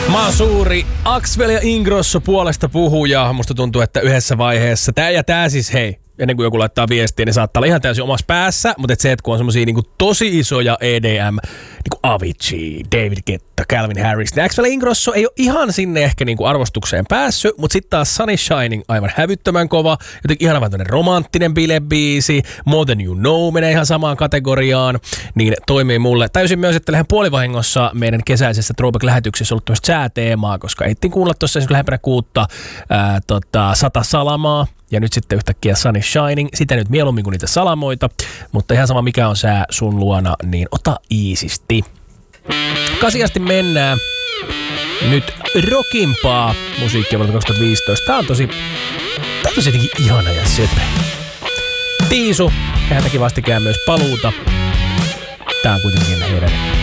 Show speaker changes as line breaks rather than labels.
Mä oon suuri Axwell ja Ingrosso puolesta puhuja. Musta tuntuu, että yhdessä vaiheessa tää siis hei, ennen kuin joku laittaa viestiä, niin saattaa olla ihan täysin omassa päässä, mutta se, että kun on semmosia niinku tosi isoja EDM, niinku Avicii, David Guetta, Calvin Harris, niin Axwell Ingrosso ei ole ihan sinne ehkä niinku arvostukseen päässyt, mutta sitten taas Sun is Shining aivan hävyttömän kova, jotenkin ihan tämmönen romanttinen bilebiisi, More Than You Know menee ihan samaan kategoriaan, niin toimii mulle. Täysin myös, että lähden puolivahingossa meidän kesäisessä Throwback-lähetyksessä ollut tämmöistä sääteemaa, koska ettiin kuulla tuossa lähempänä 100 salamaa. Ja nyt sitten yhtäkkiä Sun is Shining. Sitä nyt mieluummin kuin niitä salamoita. Mutta ihan sama mikä on sää sun luona, niin ota iisisti. 8 asti mennään. Nyt rockimpaa musiikkia vuodelta 2015. Tää on tosi jotenkin ihana ja söpö. Tiisu. Hän teki vastikään myös paluuta. Tää on kuitenkin heidän